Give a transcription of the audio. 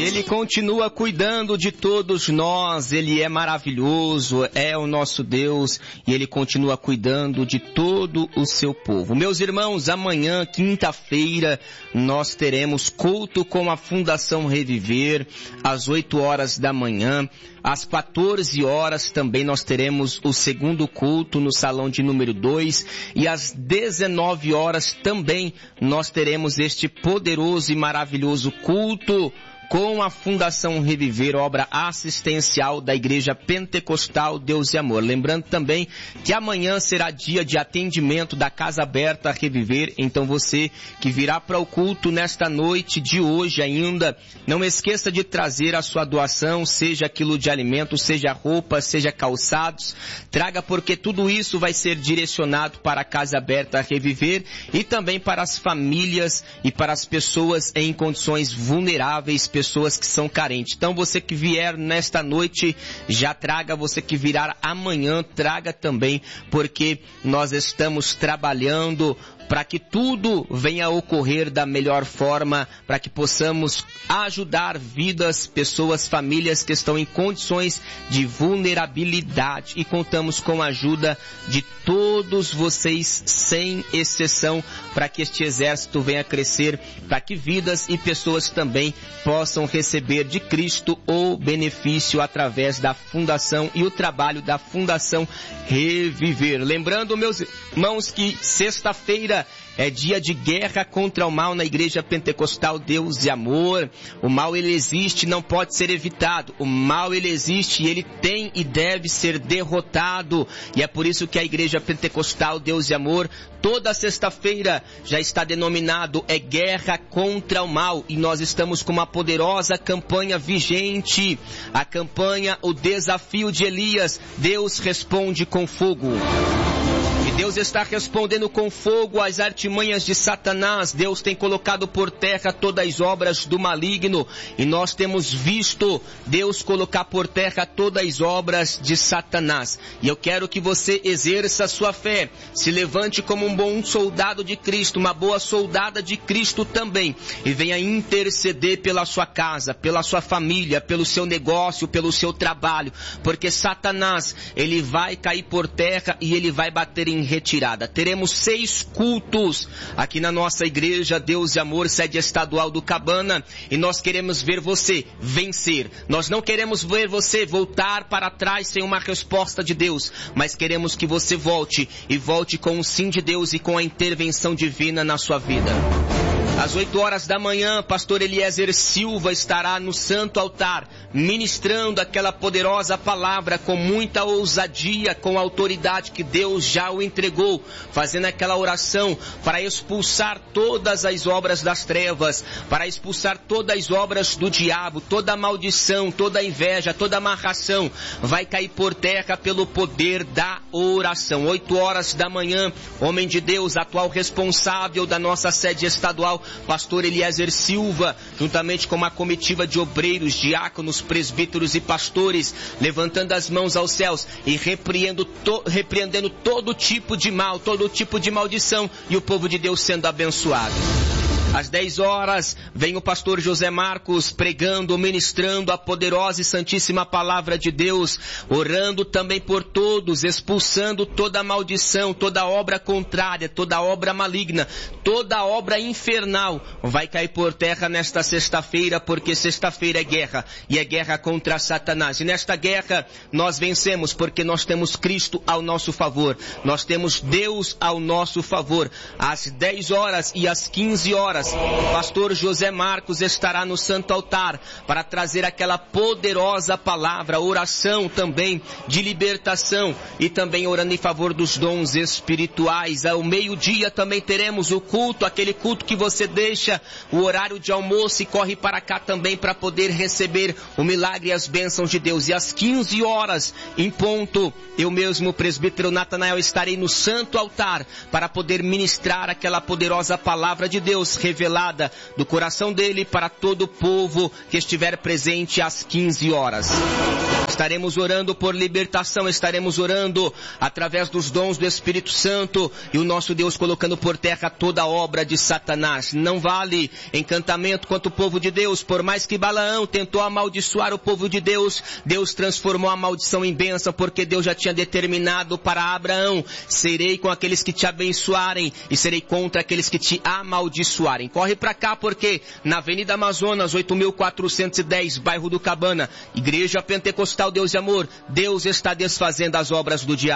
E Ele continua cuidando de todos nós. Ele é maravilhoso, é o nosso Deus, e Ele continua cuidando de todo o seu povo. Meus irmãos, amanhã, quinta-feira, nós teremos culto com a Fundação Reviver, às 8 horas da manhã. Às 14 horas também nós teremos o segundo culto no salão de número 2. E às 19 horas também nós teremos este poderoso e maravilhoso culto com a Fundação Reviver, obra assistencial da Igreja Pentecostal Deus e Amor. Lembrando também que amanhã será dia de atendimento da Casa Aberta Reviver, então você que virá para o culto nesta noite de hoje ainda, não esqueça de trazer a sua doação, seja quilo de alimento, seja roupa, seja calçados, traga, porque tudo isso vai ser direcionado para a Casa Aberta Reviver e também para as famílias e para as pessoas em condições vulneráveis, pessoas que são carentes. Então você que vier nesta noite, já traga, você que virá amanhã, traga também, porque nós estamos trabalhando para que tudo venha a ocorrer da melhor forma, para que possamos ajudar vidas, pessoas, famílias que estão em condições de vulnerabilidade. E contamos com a ajuda de todos vocês, sem exceção, para que este exército venha a crescer, para que vidas e pessoas também possam receber de Cristo o benefício através da Fundação e o trabalho da Fundação Reviver. Lembrando, meus irmãos, que sexta-feira é dia de guerra contra o mal na Igreja Pentecostal Deus e Amor. O mal, ele existe, não pode ser evitado. O mal, ele existe e ele tem e deve ser derrotado. E é por isso que a Igreja Pentecostal Deus e Amor, toda sexta-feira, já está denominado Guerra contra o Mal. E nós estamos com uma poderosa campanha vigente. A campanha, o desafio de Elias, Deus responde com fogo. E Deus está respondendo com fogo às artimanhas de Satanás. Deus tem colocado por terra todas as obras do maligno. E nós temos visto Deus colocar por terra todas as obras de Satanás. E eu quero que você exerça a sua fé. Se levante como um bom soldado de Cristo, uma boa soldada de Cristo também. E venha interceder pela sua casa, pela sua família, pelo seu negócio, pelo seu trabalho. Porque Satanás, ele vai cair por terra e ele vai bater em retirada. Teremos 6 cultos aqui na nossa igreja Deus e Amor, sede estadual do Cabana, e nós queremos ver você vencer. Nós não queremos ver você voltar para trás sem uma resposta de Deus, mas queremos que você volte, e volte com o sim de Deus e com a intervenção divina na sua vida. Às 8 horas da manhã, pastor Eliezer Silva estará no santo altar, ministrando aquela poderosa palavra com muita ousadia, com a autoridade que Deus já o entregou, fazendo aquela oração para expulsar todas as obras das trevas, para expulsar todas as obras do diabo, toda a maldição, toda a inveja, toda a amarração, vai cair por terra pelo poder da oração. 8 horas da manhã, homem de Deus, atual responsável da nossa sede estadual, pastor Eliezer Silva, juntamente com uma comitiva de obreiros, diáconos, presbíteros e pastores, levantando as mãos aos céus e repreendendo todo tipo de mal, todo tipo de maldição, e o povo de Deus sendo abençoado. Às 10 horas, vem o pastor José Marcos pregando, ministrando a poderosa e santíssima palavra de Deus, orando também por todos, expulsando toda a maldição, toda obra contrária, toda obra maligna, toda obra infernal, vai cair por terra nesta sexta-feira, porque sexta-feira é guerra, e é guerra contra Satanás. E nesta guerra, nós vencemos, porque nós temos Cristo ao nosso favor, nós temos Deus ao nosso favor. Às 10 horas e às 15 horas, o pastor José Marcos estará no santo altar para trazer aquela poderosa palavra, oração também de libertação, e também orando em favor dos dons espirituais. Ao meio-dia também teremos o culto, aquele culto que você deixa o horário de almoço e corre para cá também para poder receber o milagre e as bênçãos de Deus. E às 15 horas em ponto, eu mesmo, presbítero Natanael, estarei no santo altar para poder ministrar aquela poderosa palavra de Deus, revelada do coração dele para todo o povo que estiver presente às 15 horas. Estaremos orando por libertação, estaremos orando através dos dons do Espírito Santo e o nosso Deus colocando por terra toda a obra de Satanás. Não vale encantamento contra o povo de Deus, por mais que Balaão tentou amaldiçoar o povo de Deus, Deus transformou a maldição em bênção, porque Deus já tinha determinado para Abraão: serei com aqueles que te abençoarem e serei contra aqueles que te amaldiçoarem. Corre para cá, porque na Avenida Amazonas, 8.410, bairro do Cabana, Igreja Pentecostal Deus e Amor, Deus está desfazendo as obras do diabo.